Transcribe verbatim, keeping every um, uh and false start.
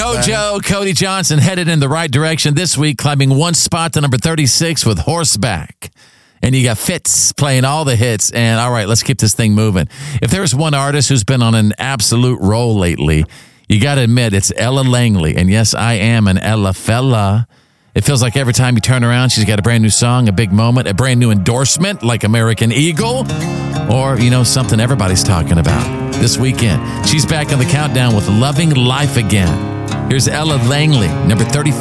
Kojo, Cody Johnson headed in the right direction this week, climbing one spot to number thirty-six with Horseback. And you got Fitz playing all the hits. And all right, let's keep this thing moving. If there's one artist who's been on an absolute roll lately, you got to admit it's Ella Langley. And yes, I am an Ella fella. It feels like every time you turn around, she's got a brand new song, a big moment, a brand new endorsement like American Eagle, or, you know, something everybody's talking about this weekend. She's back on the countdown with Loving Life Again. Here's Ella Langley, number thirty-five.